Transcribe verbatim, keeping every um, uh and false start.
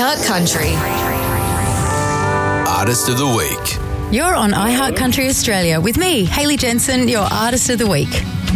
iHeart Country. Artist of the Week. You're on iHeart Country Australia with me, Hayley Jensen, your Artist of the Week.